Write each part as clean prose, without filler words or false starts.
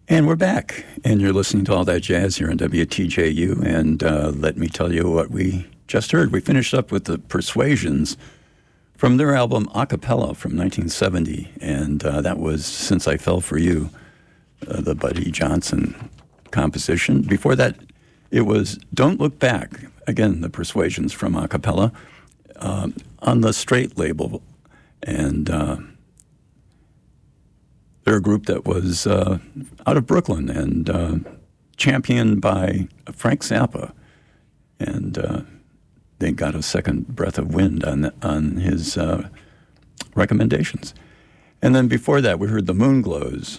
And we're back, and you're listening to All That Jazz here on WTJU, and let me tell you what we just heard. We finished up with the Persuasions from their album Acapella from 1970, and that was Since I Fell For You, the Buddy Johnson composition. Before that, it was Don't Look Back, again, the Persuasions from Acapella, on the Straight label, and they're a group that was out of Brooklyn and championed by Frank Zappa. And they got a second breath of wind on his recommendations. And then before that, we heard the Moonglows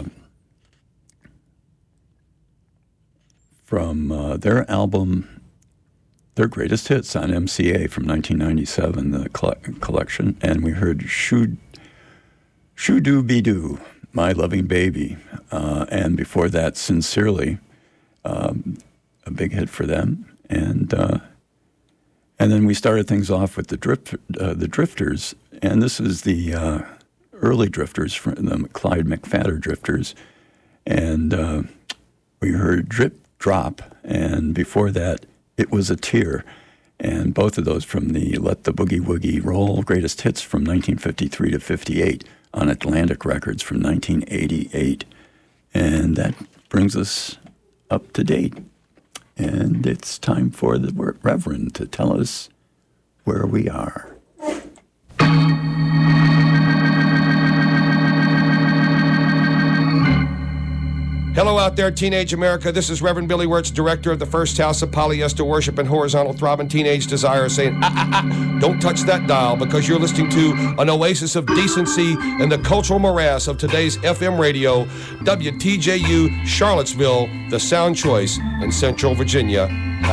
from their album, their greatest hits on MCA from 1997, the collection. And we heard Shoo-Doo-Be-Doo, My Loving Baby. And before that, Sincerely, a big hit for them. And then we started things off with the Drifters. And this is the early Drifters, from the Clyde McPhatter Drifters. And we heard Drip Drop. And before that, It Was a Tear. And both of those from the Let the Boogie Woogie Roll greatest hits from 1953 to 58 on Atlantic Records from 1988. And that brings us up to date. And it's time for the Reverend to tell us where we are. Hello out there, Teenage America. This is Reverend Billy Wirtz, director of the First House of Polyester Worship and Horizontal Throbbing Teenage Desire, saying, don't touch that dial, because you're listening to an oasis of decency in the cultural morass of today's FM radio, WTJU Charlottesville, the sound choice in Central Virginia.